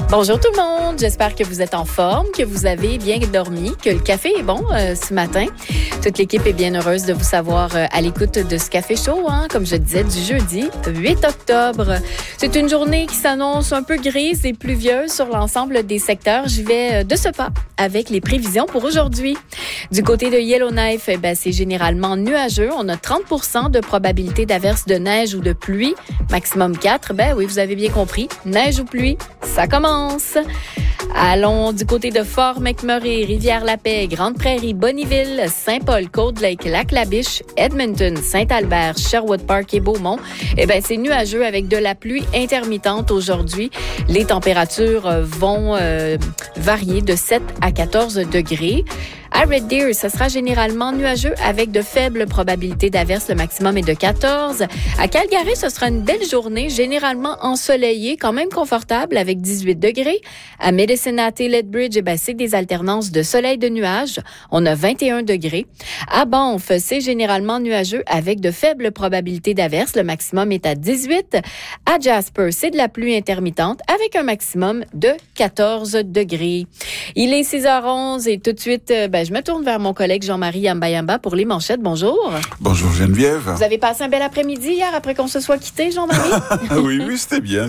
Bonjour tout le monde, j'espère que vous êtes en forme, que vous avez bien dormi, que le café est bon ce matin. Toute l'équipe est bien heureuse de vous savoir à l'écoute de ce café chaud, comme je disais, du jeudi 8 octobre. C'est une journée qui s'annonce un peu grise et pluvieuse sur l'ensemble des secteurs. J'y vais de ce pas avec les prévisions pour aujourd'hui. Du côté de Yellowknife, c'est généralement nuageux. On a 30% de probabilité d'averse de neige ou de pluie, maximum 4. Oui, vous avez bien compris, neige ou pluie, ça commence. Allons du côté de Fort McMurray, Rivière-la-Paix, Grande-Prairie, Bonnyville, Saint-Paul, Cold-Lake, Lac-la-Biche, Edmonton, Saint-Albert, Sherwood Park et Beaumont. C'est nuageux avec de la pluie intermittente aujourd'hui. Les températures vont varier de 7 à 14 degrés. À Red Deer, ce sera généralement nuageux avec de faibles probabilités d'averse. Le maximum est de 14. À Calgary, ce sera une belle journée, généralement ensoleillée, quand même confortable avec 18 degrés. À Medicine Hat et Lethbridge, c'est des alternances de soleil et de nuages. On a 21 degrés. À Banff, c'est généralement nuageux avec de faibles probabilités d'averse. Le maximum est à 18. À Jasper, c'est de la pluie intermittente avec un maximum de 14 degrés. Il est 6h11 et tout de suite, je me tourne vers mon collègue Jean-Marie Yamba pour les manchettes. Bonjour. Bonjour Geneviève. Vous avez passé un bel après-midi hier après qu'on se soit quitté, Jean-Marie? Oui, c'était bien.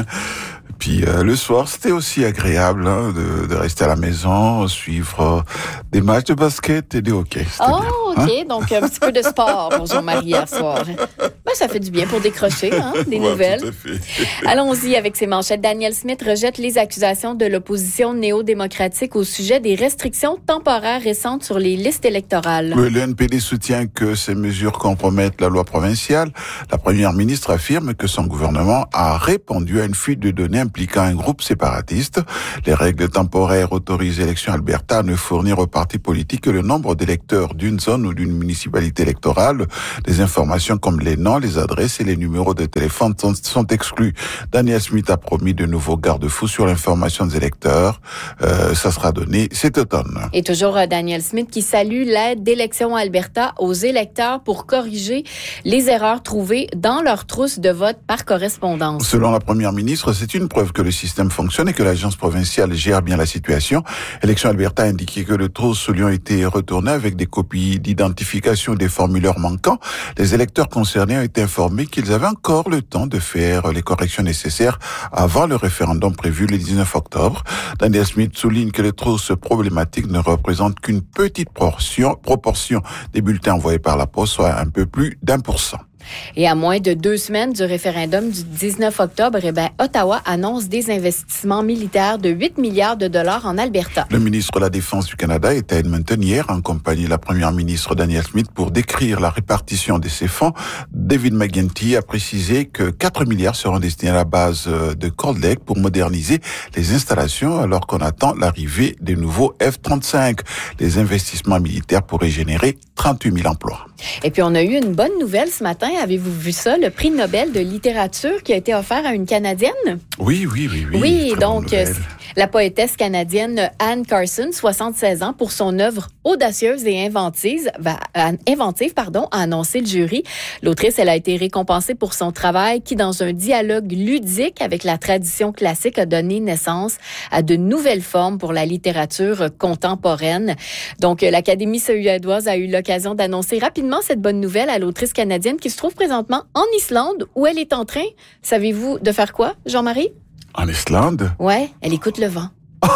Puis le soir, c'était aussi agréable de rester à la maison, suivre des matchs de basket et des hockey. Bien. OK. Donc, un petit peu de sport pour Jean-Marie hier soir. Ça fait du bien pour décrocher des nouvelles. Tout à fait. Allons-y avec ces manchettes. Danielle Smith rejette les accusations de l'opposition néo-démocratique au sujet des restrictions temporaires récentes sur les listes électorales. Oui, le NPD soutient que ces mesures compromettent la loi provinciale. La première ministre affirme que son gouvernement a répondu à une fuite de données impliquant un groupe séparatiste. Les règles temporaires autorisent Élections Alberta à ne fournir aux partis politiques que le nombre d'électeurs d'une zone ou d'une municipalité électorale. Des informations comme les noms, les adresses et les numéros de téléphone sont exclus. Daniel Smith a promis de nouveaux garde-fous sur l'information des électeurs. Ça sera donné cet automne. Et toujours Daniel Smith qui salue l'aide d'Élections Alberta aux électeurs pour corriger les erreurs trouvées dans leur trousse de vote par correspondance. Selon la première ministre, c'est une preuve que le système fonctionne et que l'agence provinciale gère bien la situation. Élections Alberta a indiqué que les trousses lui ont été retournées avec des copies d'identification des formulaires manquants. Les électeurs concernés ont été informés qu'ils avaient encore le temps de faire les corrections nécessaires avant le référendum prévu le 19 octobre. Daniel Smith souligne que les trousses problématiques ne représentent qu'une petite proportion des bulletins envoyés par la poste, soit un peu plus d'1%. Et à moins de 2 semaines du référendum du 19 octobre, Ottawa annonce des investissements militaires de 8 milliards de dollars en Alberta. Le ministre de la Défense du Canada était à Edmonton hier en compagnie de la première ministre Danielle Smith pour décrire la répartition de ces fonds. David McGuinty a précisé que 4 milliards seront destinés à la base de Cold Lake pour moderniser les installations alors qu'on attend l'arrivée des nouveaux F-35. Les investissements militaires pourraient générer 38 000 emplois. Et puis, on a eu une bonne nouvelle ce matin. Avez-vous vu ça? Le prix Nobel de littérature qui a été offert à une Canadienne? Oui. Oui, donc, la poétesse canadienne Anne Carson, 76 ans, pour son œuvre audacieuse et inventive, a annoncé le jury. L'autrice, elle a été récompensée pour son travail qui, dans un dialogue ludique avec la tradition classique, a donné naissance à de nouvelles formes pour la littérature contemporaine. Donc, l'Académie suédoise a eu l'occasion d'annoncer rapidement cette bonne nouvelle à l'autrice canadienne qui se trouve présentement en Islande où elle est en train, savez-vous, de faire quoi, Jean-Marie? En Islande? Ouais, elle écoute le vent.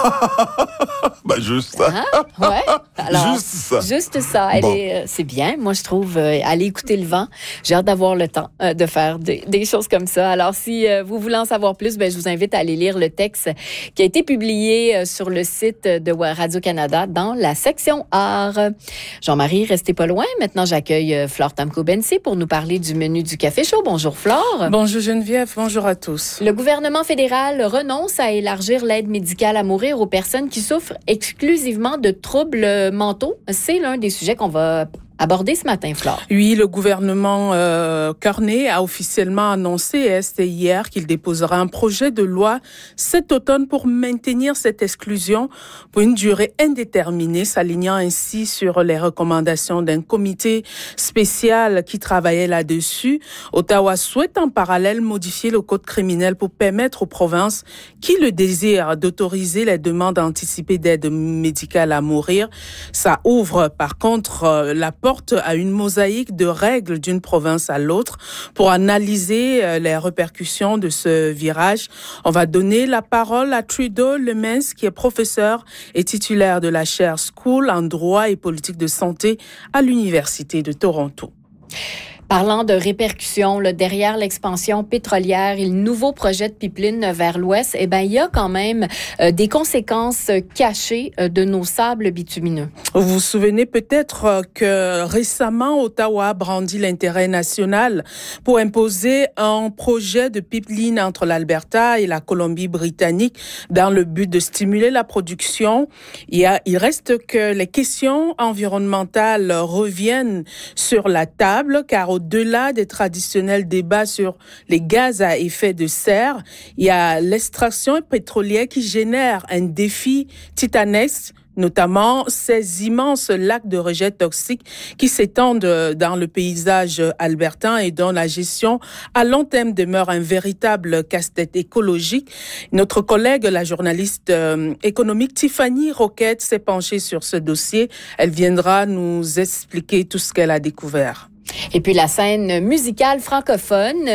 Juste ça. Ouais. Alors, juste ça. C'est bien. Moi, je trouve, aller écouter le vent. J'ai hâte d'avoir le temps de faire des choses comme ça. Alors, si vous voulez en savoir plus, je vous invite à aller lire le texte qui a été publié sur le site de Radio-Canada dans la section art. Jean-Marie, restez pas loin. Maintenant, j'accueille Flore Tamko-Bensi pour nous parler du menu du Café Chaud. Bonjour, Flore. Bonjour, Geneviève. Bonjour à tous. Le gouvernement fédéral renonce à élargir l'aide médicale à mourir aux personnes qui souffrent exclusivement de troubles mentaux. C'est l'un des sujets qu'on va abordé ce matin, Flore. Oui, le gouvernement Kearney a officiellement annoncé c'était hier qu'il déposera un projet de loi cet automne pour maintenir cette exclusion pour une durée indéterminée, s'alignant ainsi sur les recommandations d'un comité spécial qui travaillait là-dessus. Ottawa souhaite en parallèle modifier le code criminel pour permettre aux provinces qui le désirent d'autoriser les demandes anticipées d'aide médicale à mourir. Ça ouvre par contre la porte à une mosaïque de règles d'une province à l'autre. Pour analyser les répercussions de ce virage, on va donner la parole à Trudeau Lemens, qui est professeur et titulaire de la chaire School en droit et politique de santé à l'Université de Toronto. Parlant de répercussions, derrière l'expansion pétrolière et le nouveau projet de pipeline vers l'ouest, il y a quand même des conséquences cachées de nos sables bitumineux. Vous vous souvenez peut-être que récemment, Ottawa a brandi l'intérêt national pour imposer un projet de pipeline entre l'Alberta et la Colombie-Britannique dans le but de stimuler la production. Il reste que les questions environnementales reviennent sur la table, car au-delà des traditionnels débats sur les gaz à effet de serre, il y a l'extraction pétrolière qui génère un défi titanesque, notamment ces immenses lacs de rejets toxiques qui s'étendent dans le paysage albertain et dont la gestion à long terme demeure un véritable casse-tête écologique. Notre collègue, la journaliste économique Tiffany Roquette, s'est penchée sur ce dossier. Elle viendra nous expliquer tout ce qu'elle a découvert. Et puis la scène musicale francophone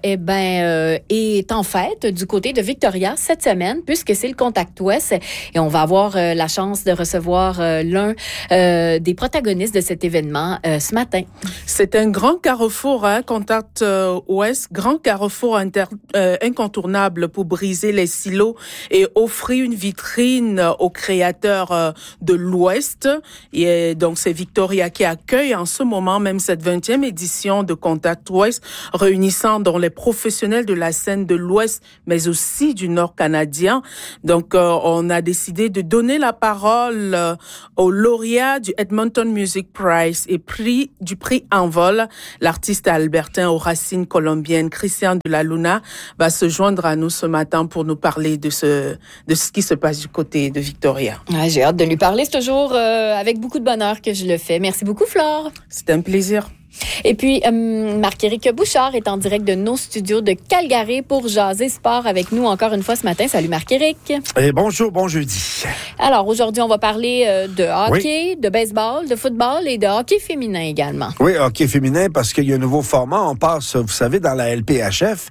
est en fête du côté de Victoria cette semaine, puisque c'est le Contact Ouest, et on va avoir la chance de recevoir l'un des protagonistes de cet événement ce matin. C'est un grand carrefour, Contact Ouest, grand carrefour incontournable pour briser les silos et offrir une vitrine aux créateurs de l'Ouest. Et donc c'est Victoria qui accueille en ce moment même cette 20e édition de Contact Ouest, réunissant donc les professionnels de la scène de l'Ouest, mais aussi du Nord canadien. Donc, on a décidé de donner la parole au lauréat du Edmonton Music Prize et du prix Envol. L'artiste albertain aux racines colombiennes, Christian de la Luna, va se joindre à nous ce matin pour nous parler de ce qui se passe du côté de Victoria. Ouais, j'ai hâte de lui parler. C'est toujours avec beaucoup de bonheur que je le fais. Merci beaucoup, Flore. C'est un plaisir. Et puis, Marc-Éric Bouchard est en direct de nos studios de Calgary pour jaser sport avec nous encore une fois ce matin. Salut Marc-Éric. Et bonjour, bon jeudi. Alors, aujourd'hui, on va parler de hockey, de baseball, de football et de hockey féminin également. Oui, hockey féminin parce qu'il y a un nouveau format. On passe, vous savez, dans la LPHF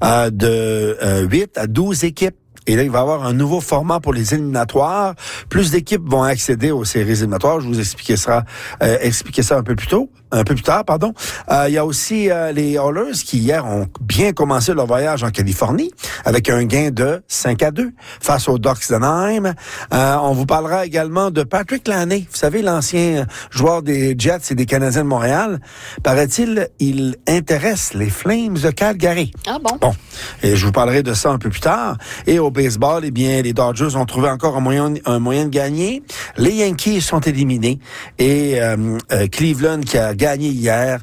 de 8 à 12 équipes. Et là, il va y avoir un nouveau format pour les éliminatoires. Plus d'équipes vont accéder aux séries éliminatoires. Je vous expliquer ça un peu plus tard. Il y a aussi les Oilers qui, hier, ont bien commencé leur voyage en Californie avec un gain de 5-2 face aux Ducks d'Anaheim. On vous parlera également de Patrick Laine. Vous savez, l'ancien joueur des Jets et des Canadiens de Montréal. Paraît-il, il intéresse les Flames de Calgary. Ah bon? Bon. Et je vous parlerai de ça un peu plus tard. Et au baseball, les Dodgers ont trouvé encore un moyen de gagner. Les Yankees sont éliminés. Et Cleveland, qui a gagné hier,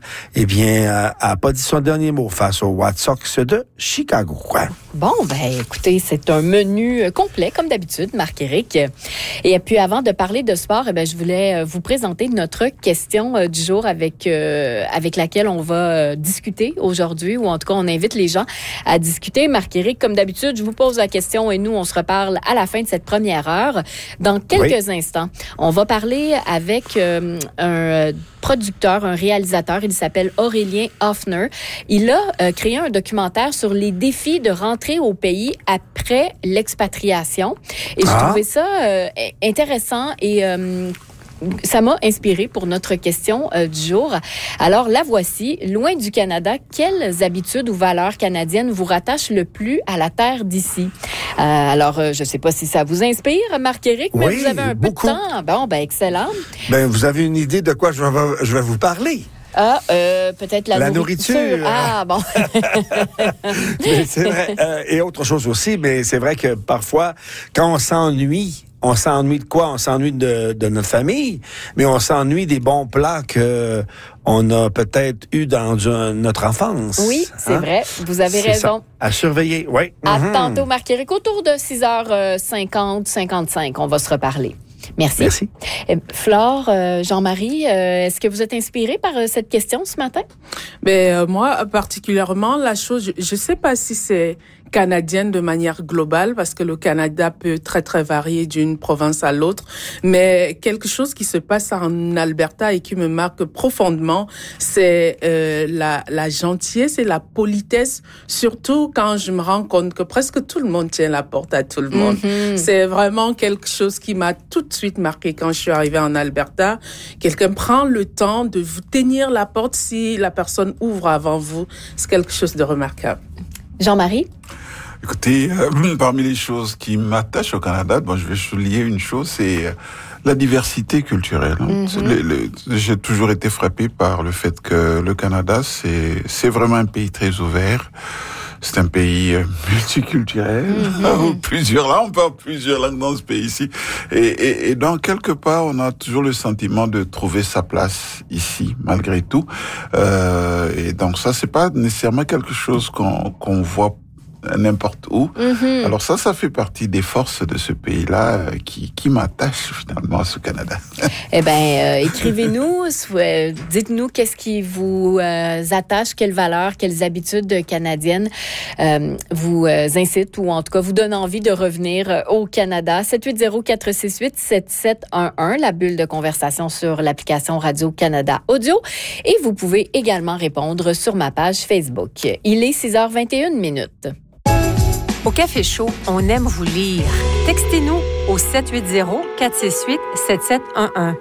a pas dit son dernier mot face aux White Sox de Chicago. Bon, écoutez, c'est un menu complet, comme d'habitude, Marc-Éric. Et puis, avant de parler de sport, je voulais vous présenter notre question du jour avec laquelle on va discuter aujourd'hui, ou en tout cas, on invite les gens à discuter. Marc-Éric, comme d'habitude, je vous pose la question et nous, on se reparle à la fin de cette première heure. Dans quelques instants, on va parler avec un producteur, un réalisateur. Il s'appelle Aurélien Hoffner. Il a créé un documentaire sur les défis de rentrer au pays après l'expatriation. Et j'ai trouvé ça intéressant et ça m'a inspiré pour notre question du jour. Alors, la voici. Loin du Canada, quelles habitudes ou valeurs canadiennes vous rattachent le plus à la terre d'ici? Alors, je ne sais pas si ça vous inspire, Marc-Éric, mais vous avez un peu de temps. Bon, excellent. Vous avez une idée de quoi je vais vous parler? Peut-être la nourriture. Ah, bon. Mais c'est vrai. Et autre chose aussi, mais c'est vrai que parfois, quand on s'ennuie on s'ennuie de quoi? On s'ennuie de notre famille, mais on s'ennuie des bons plats que on a peut-être eu dans notre enfance. Oui, c'est vrai. Vous avez raison. Ça. À surveiller, oui. À tantôt, Marc-Éric, autour de 6h50, 55. On va se reparler. Merci. Merci. Flore, Jean-Marie, est-ce que vous êtes inspiré par cette question ce matin? Moi, particulièrement, la chose, je ne sais pas si c'est canadienne de manière globale, parce que le Canada peut très, très varier d'une province à l'autre, mais quelque chose qui se passe en Alberta et qui me marque profondément, c'est la gentillesse et la politesse, surtout quand je me rends compte que presque tout le monde tient la porte à tout le monde. Mm-hmm. C'est vraiment quelque chose qui m'a tout de suite marqué quand je suis arrivée en Alberta. Quelqu'un prend le temps de vous tenir la porte si la personne ouvre avant vous. C'est quelque chose de remarquable. Jean-Marie? Écoutez, parmi les choses qui m'attachent au Canada, je vais souligner une chose, c'est la diversité culturelle. Mm-hmm. J'ai toujours été frappé par le fait que le Canada, c'est vraiment un pays très ouvert. C'est un pays multiculturel. Mm-hmm. On parle plusieurs langues dans ce pays-ci. Et donc, quelque part, on a toujours le sentiment de trouver sa place ici, malgré tout. Et donc, ça, c'est pas nécessairement quelque chose qu'on voit n'importe où. Mm-hmm. Alors ça fait partie des forces de ce pays-là qui m'attache finalement à ce Canada. Eh bien, écrivez-nous, dites-nous qu'est-ce qui vous attache, quelles valeurs, quelles habitudes canadiennes vous incitent ou en tout cas vous donnent envie de revenir au Canada. 780-468-7711, la bulle de conversation sur l'application Radio-Canada Audio. Et vous pouvez également répondre sur ma page Facebook. Il est 6h21. Au Café Chaud, on aime vous lire. Textez-nous au 780-468-7711.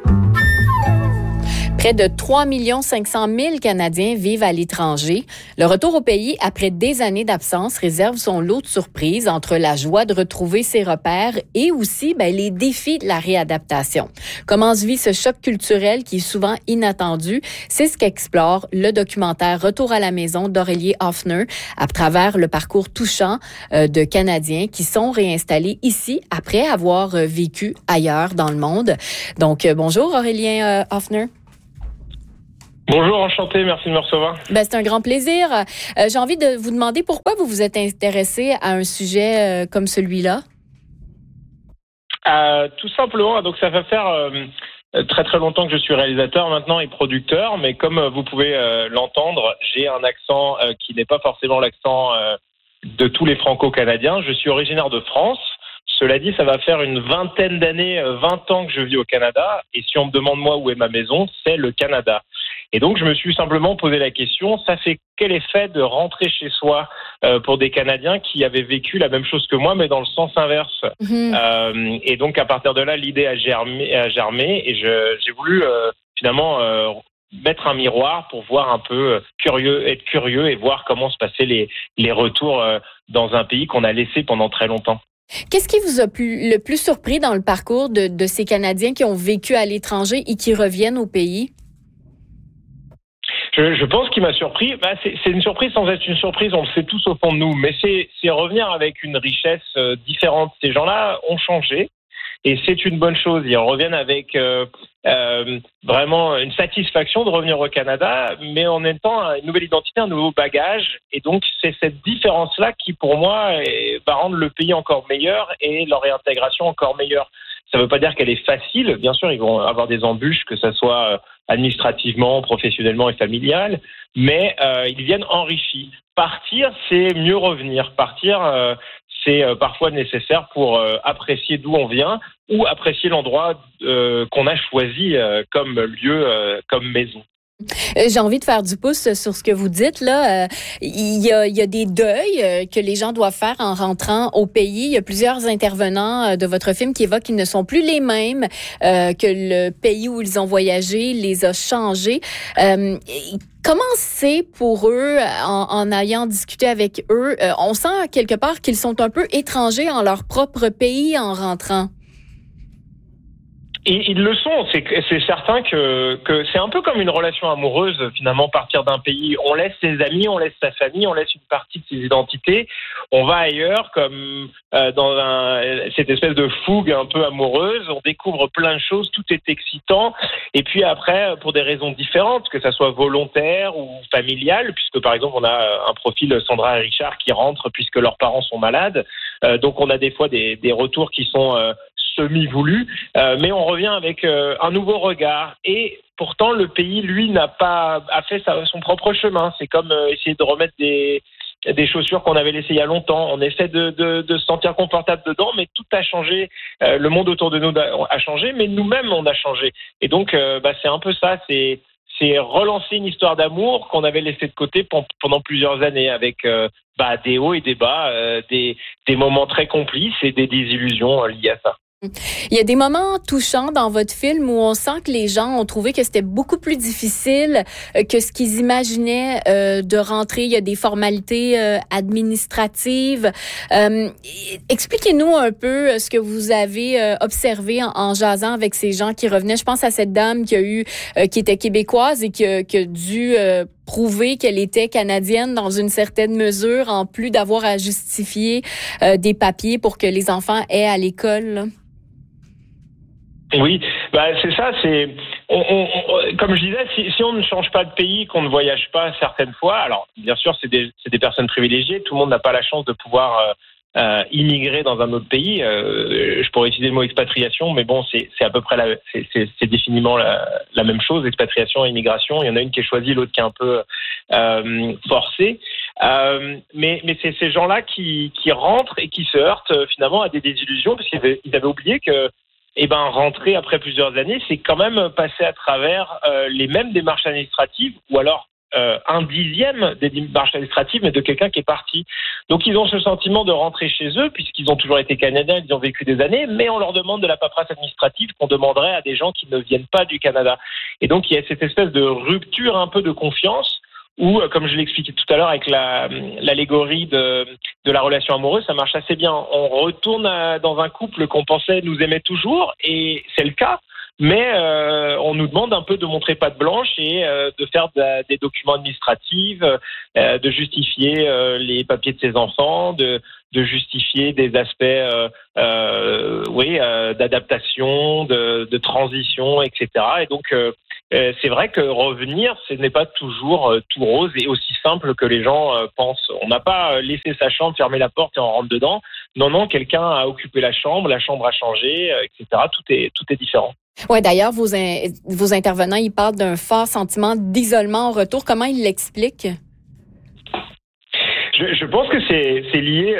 Près de 3 500 000 Canadiens vivent à l'étranger. Le retour au pays, après des années d'absence, réserve son lot de surprises entre la joie de retrouver ses repères et aussi les défis de la réadaptation. Comment se vit ce choc culturel qui est souvent inattendu? C'est ce qu'explore le documentaire Retour à la maison d'Aurélie Hoffner à travers le parcours touchant de Canadiens qui sont réinstallés ici après avoir vécu ailleurs dans le monde. Donc, bonjour Aurélien Hoffner. Bonjour, enchanté, merci de me recevoir. C'est un grand plaisir. J'ai envie de vous demander pourquoi vous vous êtes intéressé à un sujet comme celui-là. Tout simplement, donc ça va faire très très longtemps que je suis réalisateur maintenant et producteur, mais comme vous pouvez l'entendre, j'ai un accent qui n'est pas forcément l'accent de tous les franco-canadiens. Je suis originaire de France. Cela dit, ça va faire une vingtaine d'années, 20 ans que je vis au Canada. Et si on me demande moi où est ma maison, c'est le Canada. Et donc, je me suis simplement posé la question, ça fait quel effet de rentrer chez soi pour des Canadiens qui avaient vécu la même chose que moi, mais dans le sens inverse. Mm-hmm. Et donc, à partir de là, l'idée a germé et j'ai voulu finalement mettre un miroir pour voir un peu être curieux et voir comment se passaient les retours dans un pays qu'on a laissé pendant très longtemps. Qu'est-ce qui vous a le plus surpris dans le parcours de ces Canadiens qui ont vécu à l'étranger et qui reviennent au pays? Je pense qu'il m'a surpris. C'est une surprise sans être une surprise, on le sait tous au fond de nous, mais c'est revenir avec une richesse différente. Ces gens-là ont changé et c'est une bonne chose. Ils reviennent avec vraiment une satisfaction de revenir au Canada, mais en même temps une nouvelle identité, un nouveau bagage. Et donc c'est cette différence-là qui, pour moi, va rendre le pays encore meilleur et leur réintégration encore meilleure. Ça ne veut pas dire qu'elle est facile. Bien sûr, ils vont avoir des embûches, que ça soit administrativement, professionnellement et familial, mais ils viennent enrichis. Partir, c'est mieux revenir. Partir, c'est parfois nécessaire pour apprécier d'où on vient ou apprécier l'endroit qu'on a choisi comme lieu, comme maison. J'ai envie de faire du pouce sur ce que vous dites là. Il y a des deuils que les gens doivent faire en rentrant au pays. Il y a plusieurs intervenants de votre film qui évoquent qu'ils ne sont plus les mêmes, que le pays où ils ont voyagé les a changés. Comment c'est pour eux, en ayant discuté avec eux, on sent quelque part qu'ils sont un peu étrangers en leur propre pays en rentrant? Ils le sont. C'est certain que c'est un peu comme une relation amoureuse, finalement, partir d'un pays. On laisse ses amis, on laisse sa famille, on laisse une partie de ses identités. On va ailleurs, comme dans cette espèce de fougue un peu amoureuse. On découvre plein de choses, tout est excitant. Et puis après, pour des raisons différentes, que ça soit volontaire ou familial, puisque par exemple, on a un profil Sandra et Richard qui rentrent puisque leurs parents sont malades. Donc on a des fois des retours qui sont semi-voulu, mais on revient avec un nouveau regard. Et pourtant, le pays, lui, a fait son propre chemin. C'est comme essayer de remettre des chaussures qu'on avait laissées il y a longtemps. On essaie de se sentir confortable dedans, mais tout a changé. Le monde autour de nous a changé, mais nous-mêmes, on a changé. Et donc, c'est un peu ça. C'est relancer une histoire d'amour qu'on avait laissée de côté pendant plusieurs années avec des hauts et des bas, des moments très complices et des désillusions liées à ça. Il y a des moments touchants dans votre film où on sent que les gens ont trouvé que c'était beaucoup plus difficile que ce qu'ils imaginaient de rentrer. Il y a des formalités administratives. Expliquez-nous un peu ce que vous avez observé en jasant avec ces gens qui revenaient. Je pense à cette dame qui était québécoise et qui a dû prouver qu'elle était canadienne dans une certaine mesure, en plus d'avoir à justifier des papiers pour que les enfants aient à l'école, là. Oui, c'est ça. Comme je disais, si on ne change pas de pays, qu'on ne voyage pas certaines fois, alors bien sûr, c'est des personnes privilégiées. Tout le monde n'a pas la chance de pouvoir immigrer dans un autre pays. Je pourrais utiliser le mot expatriation, mais bon, c'est à peu près c'est définiment la même chose. Expatriation et immigration. Il y en a une qui est choisie, l'autre qui est un peu forcée. Mais c'est ces gens-là qui rentrent et qui se heurtent finalement à des désillusions parce qu'ils avaient oublié que rentrer après plusieurs années, c'est quand même passer à travers les mêmes démarches administratives ou alors un dixième des démarches administratives, mais de quelqu'un qui est parti. Donc ils ont ce sentiment de rentrer chez eux, puisqu'ils ont toujours été Canadiens, ils ont vécu des années, mais on leur demande de la paperasse administrative qu'on demanderait à des gens qui ne viennent pas du Canada. Et donc il y a cette espèce de rupture un peu de confiance, où, comme je l'expliquais tout à l'heure avec l'allégorie de la relation amoureuse, ça marche assez bien. On retourne dans un couple qu'on pensait nous aimer toujours, et c'est le cas, mais on nous demande un peu de montrer patte blanche et de faire des documents administratifs, de justifier les papiers de ses enfants, de justifier des aspects d'adaptation, de transition, etc. Et donc c'est vrai que revenir, ce n'est pas toujours tout rose et aussi simple que les gens pensent. On n'a pas laissé sa chambre, fermé la porte et on rentre dedans. Non, quelqu'un a occupé la chambre a changé, etc. Tout est différent. Ouais, d'ailleurs, vos intervenants, ils parlent d'un fort sentiment d'isolement au retour. Comment ils l'expliquent? Je pense que c'est lié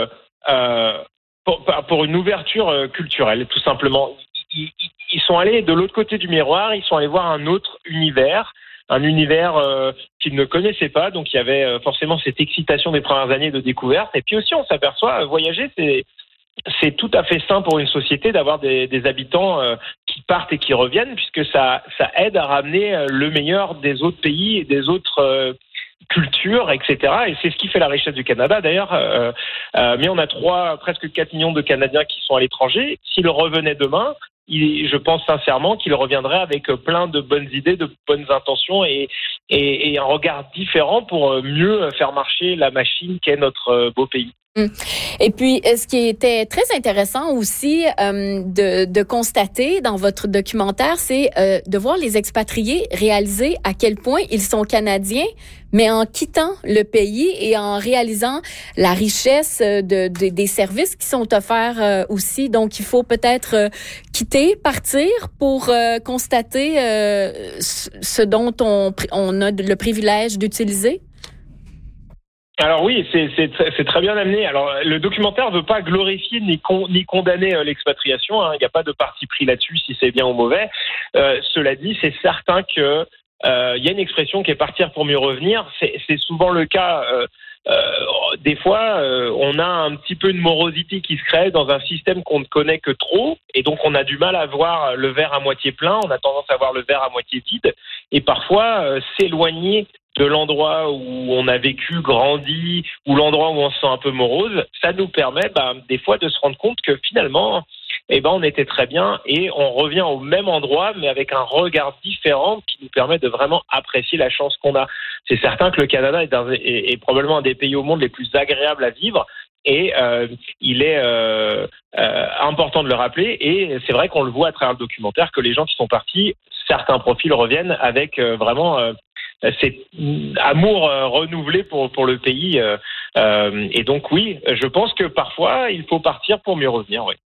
pour une ouverture culturelle, tout simplement. Ils sont allés de l'autre côté du miroir, ils sont allés voir un autre univers, qu'ils ne connaissaient pas. Donc il y avait forcément cette excitation des premières années de découverte. Et puis aussi, on s'aperçoit, voyager, c'est tout à fait sain pour une société d'avoir des habitants qui partent et qui reviennent, puisque ça aide à ramener le meilleur des autres pays et des autres culture, etc. Et c'est ce qui fait la richesse du Canada, d'ailleurs. Mais on a presque 4 millions de Canadiens qui sont à l'étranger. S'ils revenaient demain, je pense sincèrement qu'ils reviendraient avec plein de bonnes idées, de bonnes intentions et un regard différent pour mieux faire marcher la machine qu'est notre beau pays. Et puis, ce qui était très intéressant aussi de constater dans votre documentaire, c'est de voir les expatriés réaliser à quel point ils sont Canadiens, mais en quittant le pays et en réalisant la richesse des services qui sont offerts aussi. Donc, il faut peut-être partir pour constater ce dont on a le privilège d'utiliser. Alors oui, c'est très bien amené. Alors le documentaire veut pas glorifier ni condamner l'expatriation. Il n'y a pas de parti pris là-dessus si c'est bien ou mauvais. Cela dit, c'est certain que y a une expression qui est partir pour mieux revenir. C'est souvent le cas. Des fois, on a un petit peu de morosité qui se crée dans un système qu'on ne connaît que trop, et donc on a du mal à voir le verre à moitié plein. On a tendance à voir le verre à moitié vide, et parfois s'éloigner de l'endroit où on a vécu, grandi, ou l'endroit où on se sent un peu morose, ça nous permet des fois de se rendre compte que finalement, on était très bien et on revient au même endroit, mais avec un regard différent qui nous permet de vraiment apprécier la chance qu'on a. C'est certain que le Canada est probablement un des pays au monde les plus agréables à vivre. Et il est important de le rappeler. Et c'est vrai qu'on le voit à travers le documentaire que les gens qui sont partis, certains profils reviennent avec vraiment cet amour renouvelé pour le pays. Et donc oui, je pense que parfois il faut partir pour mieux revenir. Oui.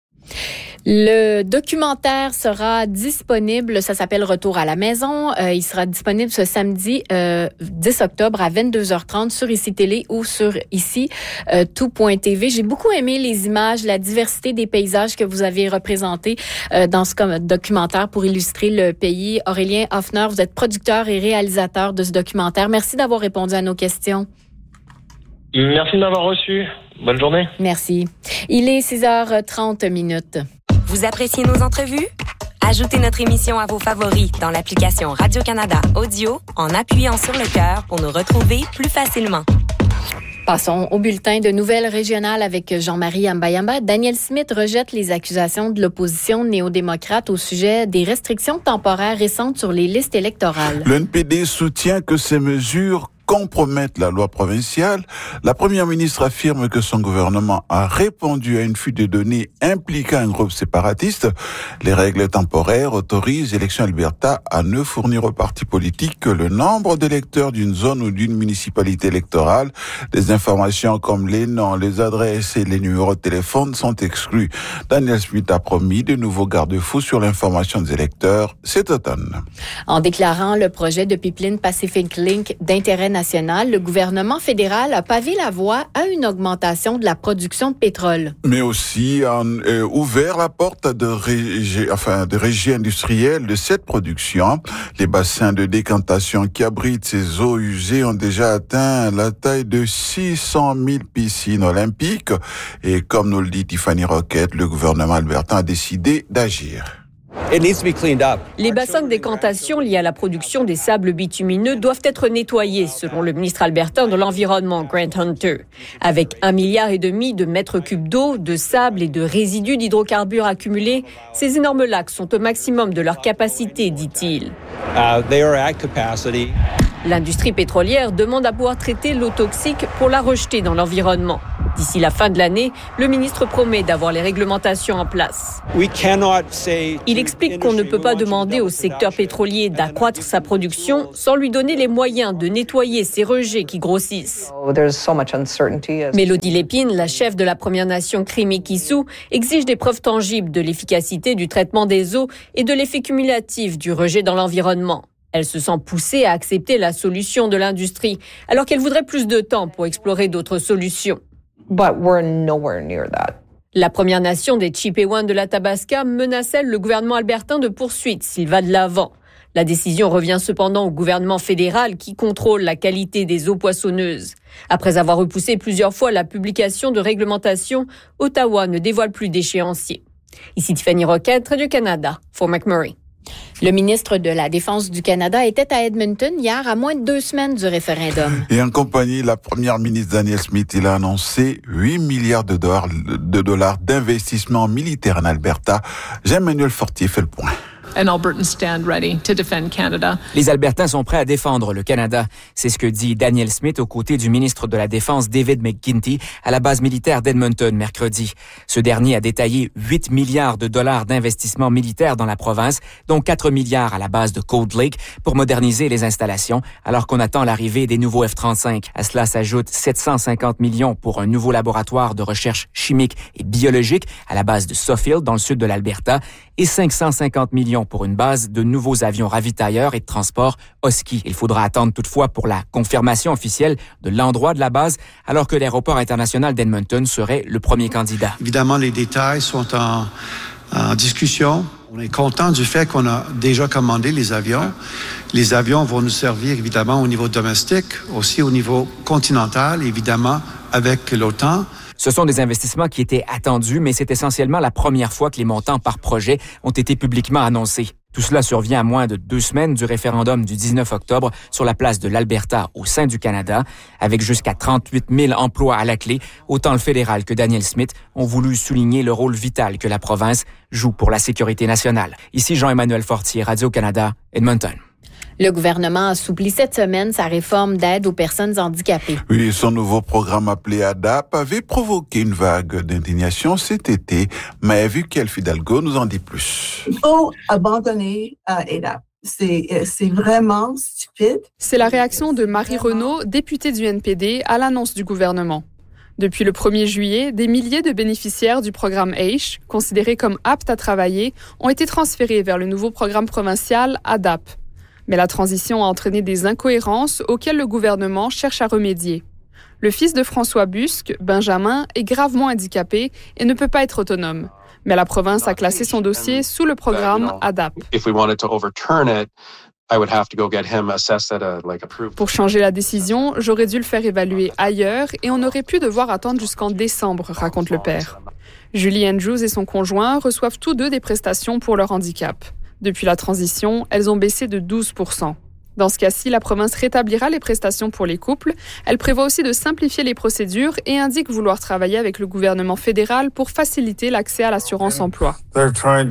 Le documentaire sera disponible, ça s'appelle Retour à la maison. Il sera disponible ce samedi 10 octobre à 22h30 sur ICI Télé ou sur ici tout.tv. J'ai beaucoup aimé les images, la diversité des paysages que vous avez représentés dans ce documentaire pour illustrer le pays. Aurélien Hoffner, vous êtes producteur et réalisateur de ce documentaire. Merci d'avoir répondu à nos questions. Merci de m'avoir reçu. Bonne journée. Merci. Il est 6h30. Vous appréciez nos entrevues? Ajoutez notre émission à vos favoris dans l'application Radio-Canada Audio en appuyant sur le cœur pour nous retrouver plus facilement. Passons au bulletin de nouvelles régionales avec Jean-Marie Ambayamba. Daniel Smith rejette les accusations de l'opposition néo-démocrate au sujet des restrictions temporaires récentes sur les listes électorales. Le NPD soutient que ces mesures compromettent la loi provinciale. La première ministre affirme que son gouvernement a répondu à une fuite de données impliquant un groupe séparatiste. Les règles temporaires autorisent Élections Alberta à ne fournir aux partis politiques que le nombre d'électeurs d'une zone ou d'une municipalité électorale. Des informations comme les noms, les adresses et les numéros de téléphone sont exclus. Daniel Smith a promis de nouveaux garde-fous sur l'information des électeurs cet automne. En déclarant le projet de pipeline Pacific Link d'intérêt national, le gouvernement fédéral a pavé la voie à une augmentation de la production de pétrole. Mais aussi ouvert la porte de régies industrielles de cette production. Les bassins de décantation qui abritent ces eaux usées ont déjà atteint la taille de 600 000 piscines olympiques. Et comme nous le dit Tiffany Roquette, le gouvernement albertain a décidé d'agir. Les bassins de décantation liés à la production des sables bitumineux doivent être nettoyés, selon le ministre albertain de l'Environnement, Grant Hunter. Avec 1,5 milliard de mètres cubes d'eau, de sable et de résidus d'hydrocarbures accumulés, ces énormes lacs sont au maximum de leur capacité, dit-il. L'industrie pétrolière demande à pouvoir traiter l'eau toxique pour la rejeter dans l'environnement. D'ici la fin de l'année, le ministre promet d'avoir les réglementations en place. Il explique qu'on ne peut pas demander au secteur pétrolier d'accroître sa production sans lui donner les moyens de nettoyer ces rejets qui grossissent. Mélodie Lépine, la chef de la Première Nation Crimi-Kissou, exige des preuves tangibles de l'efficacité du traitement des eaux et de l'effet cumulatif du rejet dans l'environnement. Elle se sent poussée à accepter la solution de l'industrie, alors qu'elle voudrait plus de temps pour explorer d'autres solutions. La Première Nation des Chipewyan de l'Athabasca menace, elle, le gouvernement albertain de poursuite s'il va de l'avant. La décision revient cependant au gouvernement fédéral qui contrôle la qualité des eaux poissonneuses. Après avoir repoussé plusieurs fois la publication de réglementations, Ottawa ne dévoile plus d'échéancier. Ici Tiffany Roquette, Radio-Canada, Fort McMurray. Le ministre de la Défense du Canada était à Edmonton hier, à moins de 2 semaines du référendum. Et en compagnie, la première ministre Daniel Smith, il a annoncé 8 milliards de dollars d'investissement militaire en Alberta. Jean-Emmanuel Fortier fait le point. Les Albertains sont prêts à défendre le Canada. C'est ce que dit Daniel Smith aux côtés du ministre de la Défense David McGuinty à la base militaire d'Edmonton mercredi. Ce dernier a détaillé 8 milliards de dollars d'investissement militaire dans la province, dont 4 milliards à la base de Cold Lake pour moderniser les installations, alors qu'on attend l'arrivée des nouveaux F-35. À cela s'ajoute 750 millions pour un nouveau laboratoire de recherche chimique et biologique à la base de Suffield dans le sud de l'Alberta et 550 millions pour une base de nouveaux avions ravitailleurs et de transport Husky. Il faudra attendre toutefois pour la confirmation officielle de l'endroit de la base, alors que l'aéroport international d'Edmonton serait le premier candidat. Évidemment, les détails sont en discussion. On est content du fait qu'on a déjà commandé les avions. Les avions vont nous servir évidemment au niveau domestique, aussi au niveau continental, évidemment avec l'OTAN. Ce sont des investissements qui étaient attendus, mais c'est essentiellement la première fois que les montants par projet ont été publiquement annoncés. Tout cela survient à moins de 2 semaines du référendum du 19 octobre sur la place de l'Alberta au sein du Canada. Avec jusqu'à 38 000 emplois à la clé, autant le fédéral que Danielle Smith ont voulu souligner le rôle vital que la province joue pour la sécurité nationale. Ici Jean-Emmanuel Fortier, Radio-Canada, Edmonton. Le gouvernement assouplit cette semaine sa réforme d'aide aux personnes handicapées. Oui, son nouveau programme appelé ADAP avait provoqué une vague d'indignation cet été. Mais vu qu'Elf Hidalgo nous en dit plus. Il faut abandonner ADAP. C'est vraiment stupide. C'est la réaction de Marie Renaud, députée du NPD, à l'annonce du gouvernement. Depuis le 1er juillet, des milliers de bénéficiaires du programme AISH, considérés comme aptes à travailler, ont été transférés vers le nouveau programme provincial ADAP. Mais la transition a entraîné des incohérences auxquelles le gouvernement cherche à remédier. Le fils de François Busque, Benjamin, est gravement handicapé et ne peut pas être autonome. Mais la province a classé son dossier sous le programme ADAP. Pour changer la décision, j'aurais dû le faire évaluer ailleurs et on aurait pu devoir attendre jusqu'en décembre, raconte le père. Julie Andrews et son conjoint reçoivent tous deux des prestations pour leur handicap. Depuis la transition, elles ont baissé de 12%. Dans ce cas-ci, la province rétablira les prestations pour les couples. Elle prévoit aussi de simplifier les procédures et indique vouloir travailler avec le gouvernement fédéral pour faciliter l'accès à l'assurance emploi. Ils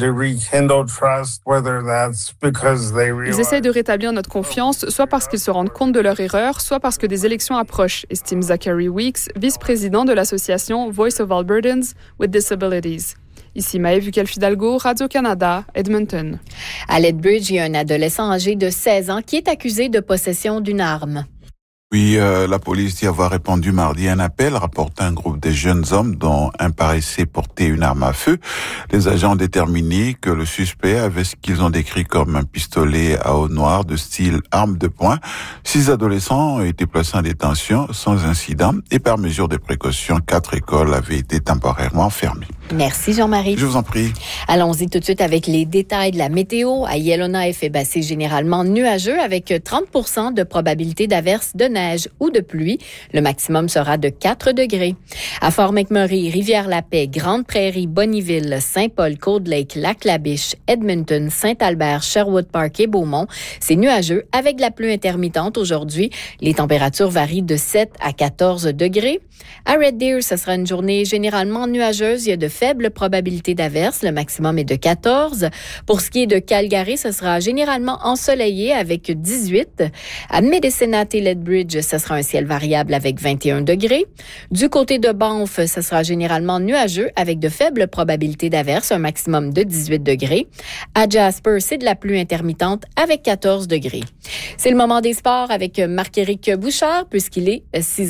essayent de rétablir notre confiance, soit parce qu'ils se rendent compte de leur erreur, soit parce que des élections approchent, estime Zachary Weeks, vice-président de l'association Voice of Albertans with Disabilities. Ici Maëve Hidalgo, Radio-Canada, Edmonton. À Lethbridge, il y a un adolescent âgé de 16 ans qui est accusé de possession d'une arme. Oui, la police dit avoir répondu mardi à un appel rapportant un groupe de jeunes hommes dont un paraissait porter une arme à feu. Les agents ont déterminé que le suspect avait ce qu'ils ont décrit comme un pistolet à eau noire de style arme de poing. 6 adolescents ont été placés en détention sans incident et par mesure de précaution, 4 écoles avaient été temporairement fermées. Merci Jean-Marie. Je vous en prie. Allons-y tout de suite avec les détails de la météo. À Yellowknife et Bassé, généralement nuageux avec 30% de probabilité d'averse de neige ou de pluie. Le maximum sera de 4 degrés. À Fort-McMurray, Rivière-la-Paix, Grande-Prairie, Bonnyville, Saint-Paul, Cold Lake, Lac-la-Biche, Edmonton, Saint-Albert, Sherwood Park et Beaumont, c'est nuageux avec de la pluie intermittente aujourd'hui. Les températures varient de 7 à 14 degrés. À Red Deer, ce sera une journée généralement nuageuse. Il y a de faibles probabilités d'averse. Le maximum est de 14. Pour ce qui est de Calgary, ce sera généralement ensoleillé avec 18. À Medicine Hat et Lethbridge, ce sera un ciel variable avec 21 degrés. Du côté de Banff, ce sera généralement nuageux avec de faibles probabilités d'averse, un maximum de 18 degrés. À Jasper, c'est de la pluie intermittente avec 14 degrés. C'est le moment des sports avec Marc-Éric Bouchard puisqu'il est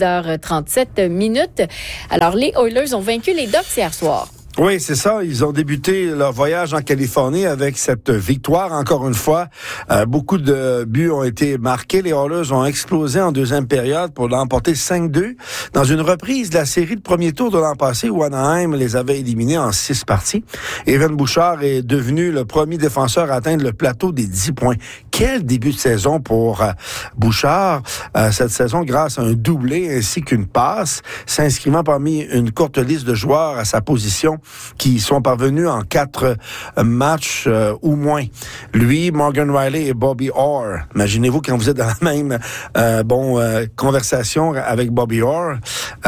6h37 minutes. Alors, les Oilers ont vaincu les Ducks hier soir. Oui, c'est ça. Ils ont débuté leur voyage en Californie avec cette victoire. Encore une fois, beaucoup de buts ont été marqués. Les Oilers ont explosé en deuxième période pour l'emporter 5-2 dans une reprise de la série de premier tour de l'an passé où Anaheim les avait éliminés en 6 parties. Evan Bouchard est devenu le premier défenseur à atteindre le plateau des 10 points. Quel début de saison pour Bouchard. Cette saison, grâce à un doublé ainsi qu'une passe, s'inscrivant parmi une courte liste de joueurs à sa position qui sont parvenus en 4 matchs ou moins. Lui, Morgan Riley et Bobby Orr. Imaginez-vous quand vous êtes dans la même conversation avec Bobby Orr,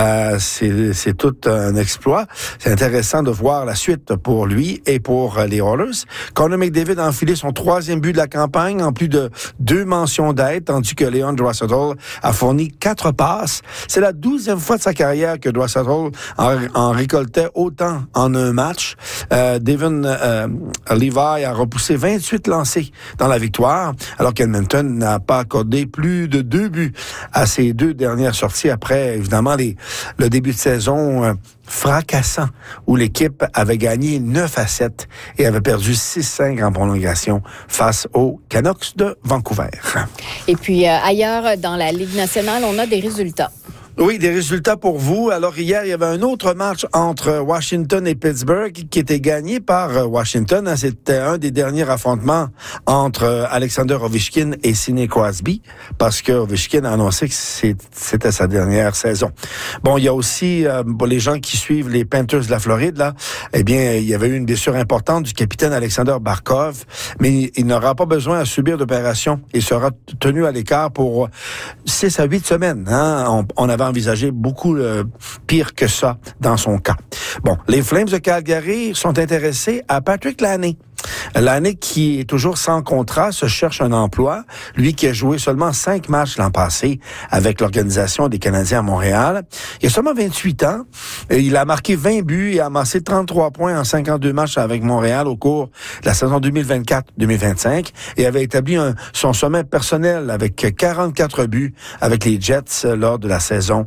c'est tout un exploit. C'est intéressant de voir la suite pour lui et pour les Oilers. Connor McDavid a enfilé son 3e but de la campagne en plus de 2 mentions d'aide, tandis que Leon Draisaitl a fourni 4 passes. C'est la 12e fois de sa carrière que Draisaitl en récoltait autant en un match. Devon Levi a repoussé 28 lancés dans la victoire, alors qu'Edmonton n'a pas accordé plus de 2 buts à ses 2 dernières sorties après, évidemment, le début de saison fracassant où l'équipe avait gagné 9-7 et avait perdu 6-5 en prolongation face aux Canucks de Vancouver. Et puis ailleurs dans la Ligue nationale, on a des résultats. Oui, des résultats pour vous. Alors, hier, il y avait un autre match entre Washington et Pittsburgh qui était gagné par Washington. C'était un des derniers affrontements entre Alexander Ovechkin et Sidney Crosby, parce que Ovechkin a annoncé que c'était sa dernière saison. Bon, il y a aussi, pour les gens qui suivent les Panthers de la Floride, là, eh bien, il y avait eu une blessure importante du capitaine Alexander Barkov, mais il n'aura pas besoin à subir d'opération. Il sera tenu à l'écart pour 6 à 8 semaines. Hein? On avait envisagé beaucoup pire que ça dans son cas. Bon, les Flames de Calgary sont intéressés à Patrick Laine. Laine, qui est toujours sans contrat, se cherche un emploi. Lui qui a joué seulement 5 matchs l'an passé avec l'Organisation des Canadiens à Montréal. Il a seulement 28 ans. Et il a marqué 20 buts et a amassé 33 points en 52 matchs avec Montréal au cours de la saison 2024-2025 et avait établi son sommet personnel avec 44 buts avec les Jets lors de la saison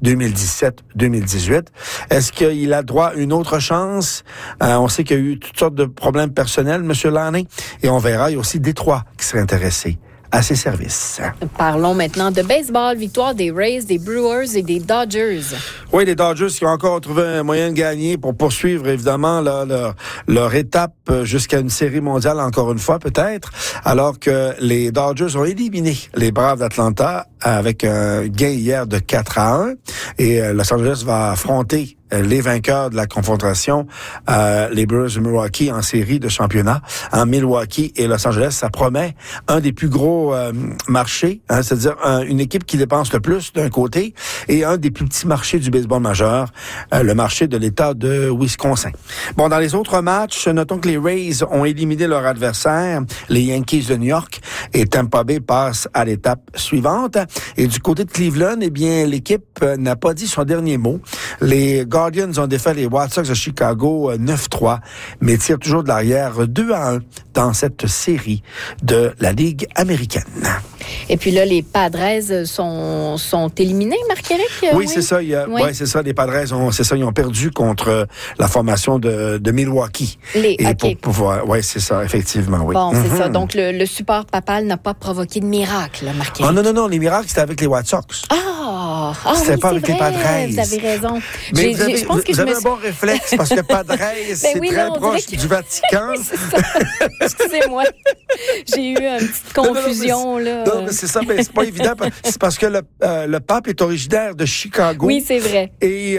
2017-2018. Est-ce qu'il a droit à une autre chance? On sait qu'il y a eu toutes sortes de problèmes personnels, M. Laine, et on verra, il y a aussi Détroit qui serait intéressé à ses services. Parlons maintenant de baseball. Victoire des Rays, des Brewers et des Dodgers. Oui, les Dodgers qui ont encore trouvé un moyen de gagner pour poursuivre, évidemment, leur étape jusqu'à une série mondiale, encore une fois, peut-être, alors que les Dodgers ont éliminé les Braves d'Atlanta avec un gain hier de 4-1. Et Los Angeles va affronter les vainqueurs de la confrontation, les Brewers de Milwaukee en série de championnat. Milwaukee et Los Angeles, ça promet un des plus gros marchés, hein, c'est-à-dire une équipe qui dépense le plus d'un côté et un des plus petits marchés du baseball majeur, le marché de l'État de Wisconsin. Bon, dans les autres matchs, notons que les Rays ont éliminé leur adversaire, les Yankees de New York, et Tampa Bay passe à l'étape suivante. Et du côté de Cleveland, eh bien, l'équipe n'a pas dit son dernier mot. Les Guardians ont défait les White Sox de Chicago 9-3, mais tirent toujours de l'arrière 2-1 dans cette série de la Ligue américaine. Et puis là, les Padres sont éliminés, Marc-Éric? Oui, c'est ça. Ouais, c'est ça. Les Padres ils ont perdu contre la formation de Milwaukee. Oui, c'est ça, effectivement. Oui. Bon, c'est ça. Donc, le support papal n'a pas provoqué de miracle, Marc-Éric. Non. Les miracles, c'était avec les White Sox. C'était oui, pas avec vrai, les Padres. Vous avez raison. Mais vous avez un bon réflexe parce que Padres, c'est très proche du Vatican. Oui, c'est ça. Excusez-moi. J'ai eu une petite confusion. Non, mais c'est ça, mais c'est pas évident. C'est parce que le pape est originaire de Chicago. Oui, c'est vrai. Et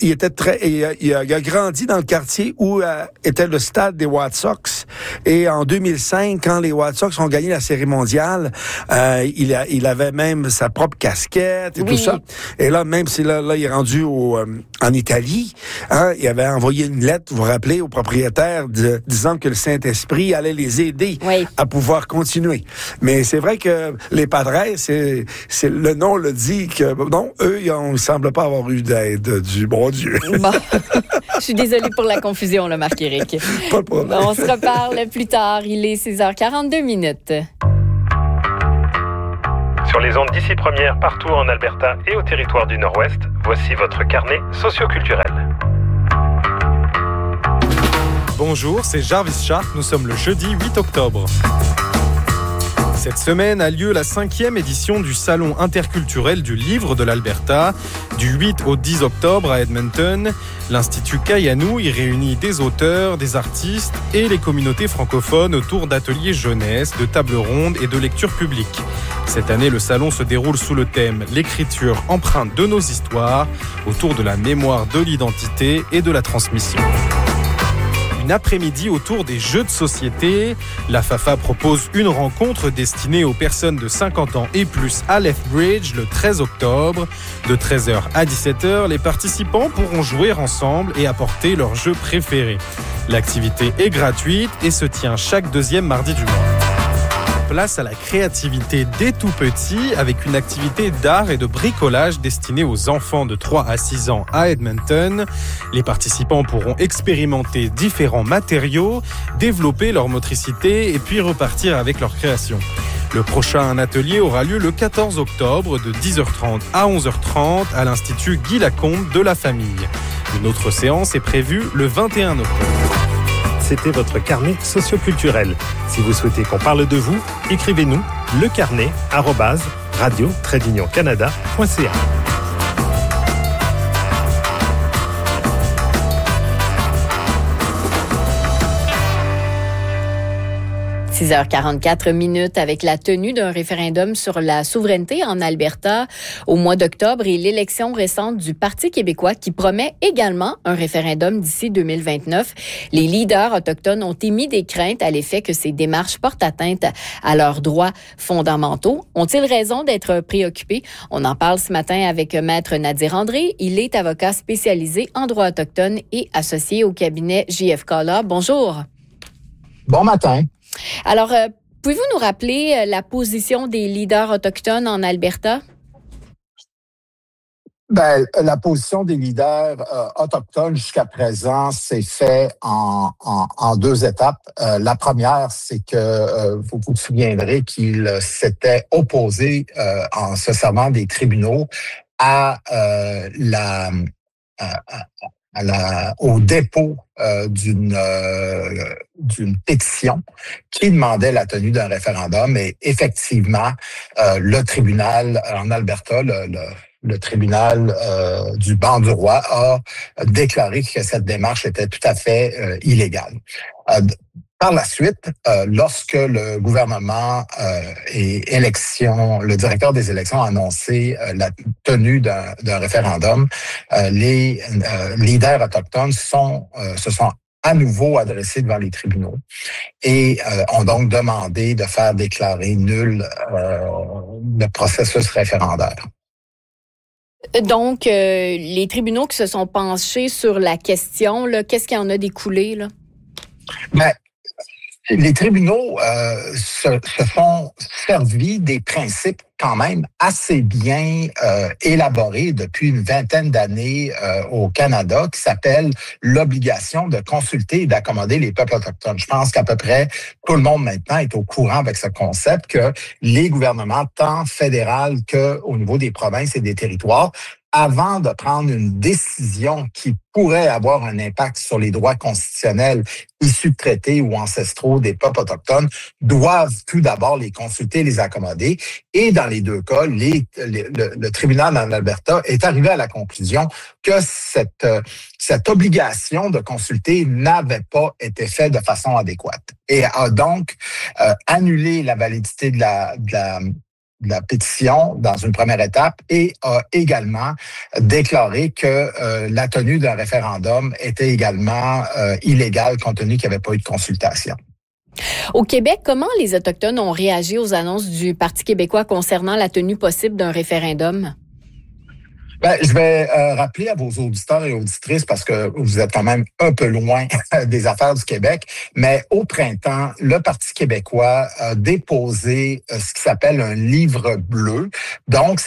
il a grandi dans le quartier où était le stade des White Sox. Et en 2005, quand les White Sox ont gagné la Série mondiale, il avait même sa propre casquette et tout ça. Et là, même si là il est rendu en Italie, hein, il avait envoyé une lettre, vous vous rappelez, au propriétaire disant que le Saint-Esprit allait les aider à pouvoir continuer. Mais c'est vrai que les Padres, c'est le nom le dit que non, eux, ils ne semblent pas avoir eu d'aide du bon Dieu. Bon. Je suis désolée pour la confusion, là, Marc-Éric. Pas de problème. On se reparle plus tard. Il est 6h42. Sur les ondes d'ici première, partout en Alberta et au territoire du Nord-Ouest, voici votre carnet socioculturel. Bonjour, c'est Jarvis Shark. Nous sommes le jeudi 8 octobre. Cette semaine a lieu la 5e édition du Salon interculturel du livre de l'Alberta. Du 8 au 10 octobre à Edmonton, l'Institut Kayanou y réunit des auteurs, des artistes et les communautés francophones autour d'ateliers jeunesse, de tables rondes et de lectures publiques. Cette année, le salon se déroule sous le thème « L'écriture empreinte de nos histoires » autour de la mémoire de l'identité et de la transmission. Une après-midi autour des jeux de société. La FAFA propose une rencontre destinée aux personnes de 50 ans et plus à Lethbridge le 13 octobre. De 13h à 17h, les participants pourront jouer ensemble et apporter leur jeu préféré. L'activité est gratuite et se tient chaque deuxième mardi du mois. Place à la créativité dès tout petits avec une activité d'art et de bricolage destinée aux enfants de 3 à 6 ans à Edmonton. Les participants pourront expérimenter différents matériaux, développer leur motricité et puis repartir avec leur création. Le prochain atelier aura lieu le 14 octobre de 10h30 à 11h30 à l'Institut Guy Lacombe de la famille. Une autre séance est prévue le 21 octobre. C'était votre carnet socioculturel. Si vous souhaitez qu'on parle de vous, écrivez-nous lecarnet@radio-canada.ca. 6h44 avec la tenue d'un référendum sur la souveraineté en Alberta au mois d'octobre et l'élection récente du Parti québécois qui promet également un référendum d'ici 2029. Les leaders autochtones ont émis des craintes à l'effet que ces démarches portent atteinte à leurs droits fondamentaux. Ont-ils raison d'être préoccupés? On en parle ce matin avec Maître Nadir André. Il est avocat spécialisé en droit autochtone et associé au cabinet JFK Law. Bonjour. Bon matin. Alors, pouvez-vous nous rappeler la position des leaders autochtones en Alberta? Ben, la position des leaders autochtones jusqu'à présent s'est fait en deux étapes. La première, c'est que vous vous souviendrez qu'ils s'étaient opposés en se servant des tribunaux au dépôt d'une pétition qui demandait la tenue d'un référendum. Et effectivement, le tribunal en Alberta, le tribunal du banc du roi, a déclaré que cette démarche était tout à fait illégale. Par la suite, lorsque le gouvernement et le directeur des élections a annoncé la tenue d'un référendum, les leaders autochtones se sont à nouveau adressés devant les tribunaux et ont donc demandé de faire déclarer nul le processus référendaire. Donc, les tribunaux qui se sont penchés sur la question, là, qu'est-ce qui en a découlé, là? Ben, les tribunaux se sont servis des principes quand même assez bien élaborés depuis une vingtaine d'années au Canada, qui s'appelle l'obligation de consulter et d'accommoder les peuples autochtones. Je pense qu'à peu près tout le monde maintenant est au courant avec ce concept que les gouvernements, tant fédéral qu'au niveau des provinces et des territoires, avant de prendre une décision qui pourrait avoir un impact sur les droits constitutionnels issus de traités ou ancestraux des peuples autochtones, doivent tout d'abord les consulter, les accommoder. Et dans les deux cas, le tribunal en Alberta est arrivé à la conclusion que cette obligation de consulter n'avait pas été faite de façon adéquate et a donc annulé la validité de la pétition dans une première étape et a également déclaré que la tenue d'un référendum était également illégale compte tenu qu'il n'y avait pas eu de consultation. Au Québec, comment les Autochtones ont réagi aux annonces du Parti québécois concernant la tenue possible d'un référendum? Ben, je vais rappeler à vos auditeurs et auditrices, parce que vous êtes quand même un peu loin des affaires du Québec, mais au printemps, le Parti québécois a déposé ce qui s'appelle un livre bleu. Donc,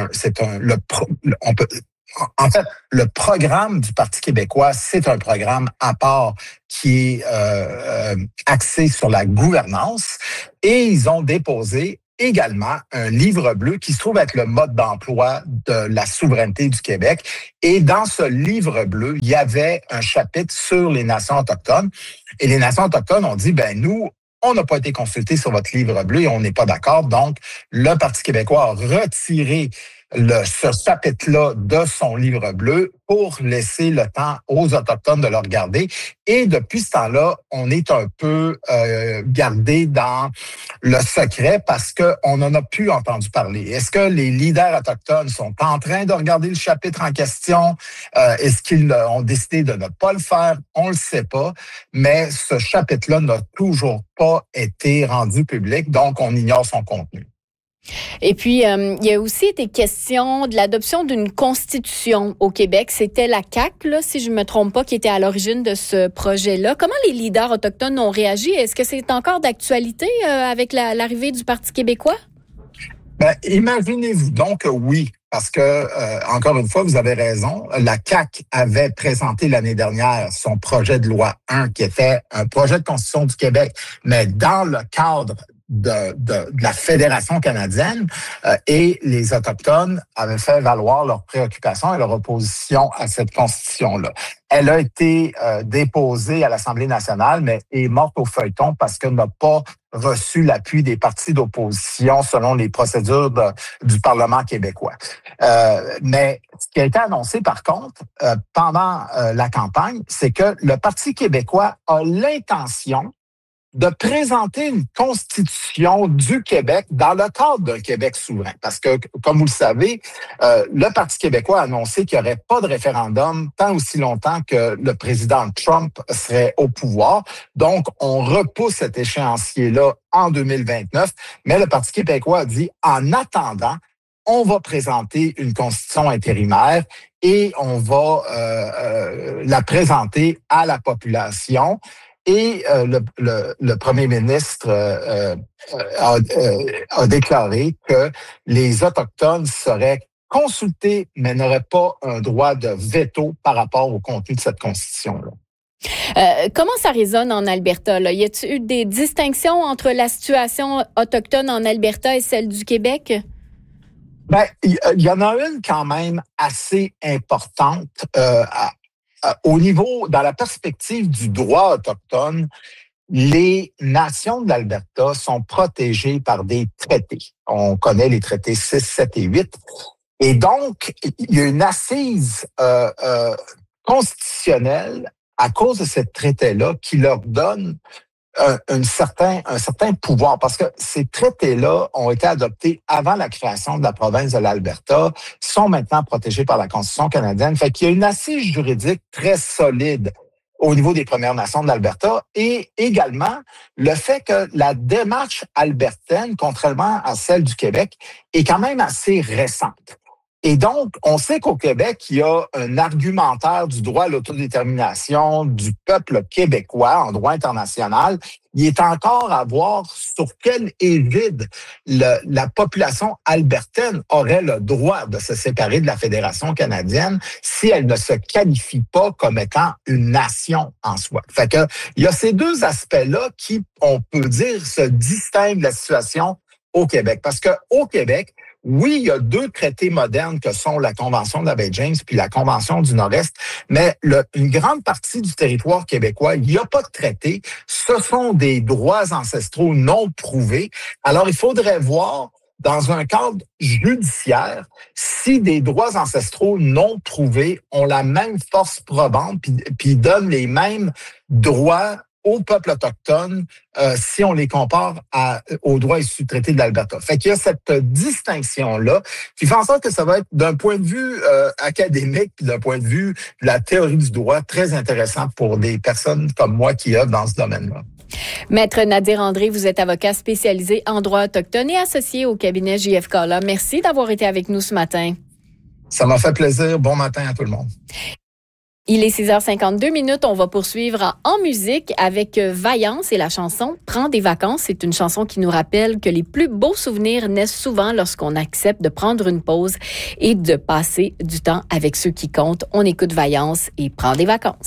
le programme du Parti québécois, c'est un programme à part qui est axé sur la gouvernance, et ils ont déposé également un livre bleu qui se trouve être le mode d'emploi de la souveraineté du Québec. Et dans ce livre bleu, il y avait un chapitre sur les nations autochtones. Et les nations autochtones ont dit, nous, on n'a pas été consultés sur votre livre bleu et on n'est pas d'accord. Donc, le Parti québécois a retiré ce chapitre-là de son livre bleu pour laisser le temps aux Autochtones de le regarder. Et depuis ce temps-là, on est un peu gardé dans le secret parce qu'on n'en a plus entendu parler. Est-ce que les leaders autochtones sont en train de regarder le chapitre en question? Est-ce qu'ils ont décidé de ne pas le faire? On ne le sait pas. Mais ce chapitre-là n'a toujours pas été rendu public, donc on ignore son contenu. Et puis, il y a aussi été question de l'adoption d'une constitution au Québec. C'était la CAQ, là, si je ne me trompe pas, qui était à l'origine de ce projet-là. Comment les leaders autochtones ont réagi? Est-ce que c'est encore d'actualité avec l'arrivée du Parti québécois? Imaginez-vous donc que oui, parce que, encore une fois, vous avez raison, la CAQ avait présenté l'année dernière son projet de loi 1, qui était un projet de constitution du Québec, mais dans le cadre de la Fédération canadienne, et les Autochtones avaient fait valoir leurs préoccupations et leur opposition à cette constitution-là. Elle a été déposée à l'Assemblée nationale, mais est morte au feuilleton parce qu'elle n'a pas reçu l'appui des partis d'opposition selon les procédures du Parlement québécois. Mais ce qui a été annoncé, par contre, pendant la campagne, c'est que le Parti québécois a l'intention de présenter une constitution du Québec dans le cadre d'un Québec souverain. Parce que, comme vous le savez, le Parti québécois a annoncé qu'il n'y aurait pas de référendum tant aussi longtemps que le président Trump serait au pouvoir. Donc, on repousse cet échéancier-là en 2029. Mais le Parti québécois a dit, en attendant, on va présenter une constitution intérimaire et on va la présenter à la population. Et le premier ministre a déclaré que les Autochtones seraient consultés, mais n'auraient pas un droit de veto par rapport au contenu de cette constitution-là. Comment ça résonne en Alberta, là? Y a-t-il eu des distinctions entre la situation autochtone en Alberta et celle du Québec? Ben, il y en a une quand même assez importante au niveau, dans la perspective du droit autochtone. Les nations de l'Alberta sont protégées par des traités. On connaît les traités 6, 7 et 8. Et donc, il y a une assise constitutionnelle à cause de ce traité-là qui leur donne un certain pouvoir, parce que ces traités-là ont été adoptés avant la création de la province de l'Alberta, sont maintenant protégés par la Constitution canadienne. Fait qu'il y a une assise juridique très solide au niveau des Premières Nations de l'Alberta, et également le fait que la démarche albertaine, contrairement à celle du Québec, est quand même assez récente. Et donc, on sait qu'au Québec, il y a un argumentaire du droit à l'autodétermination du peuple québécois en droit international. Il est encore à voir sur quel évide la population albertaine aurait le droit de se séparer de la Fédération canadienne si elle ne se qualifie pas comme étant une nation en soi. Fait que il y a ces deux aspects-là qui, on peut dire, se distinguent de la situation au Québec. Parce que au Québec, oui, il y a deux traités modernes que sont la Convention de la Baie-James puis la Convention du Nord-Est, mais une grande partie du territoire québécois, il n'y a pas de traité. Ce sont des droits ancestraux non prouvés. Alors, il faudrait voir dans un cadre judiciaire si des droits ancestraux non prouvés ont la même force probante puis donnent les mêmes droits au peuple autochtone si on les compare aux droits issus du traité de l'Alberta. Fait qu'il y a cette distinction-là qui fait en sorte que ça va être d'un point de vue académique puis d'un point de vue de la théorie du droit très intéressant pour des personnes comme moi qui œuvrent dans ce domaine-là. Maître Nadir André, vous êtes avocat spécialisé en droit autochtone et associé au cabinet JF Kalla. Merci d'avoir été avec nous ce matin. Ça m'a fait plaisir. Bon matin à tout le monde. Il est 6h52. On va poursuivre en musique avec Vaillance et la chanson « Prends des vacances ». C'est une chanson qui nous rappelle que les plus beaux souvenirs naissent souvent lorsqu'on accepte de prendre une pause et de passer du temps avec ceux qui comptent. On écoute Vaillance et « Prends des vacances ».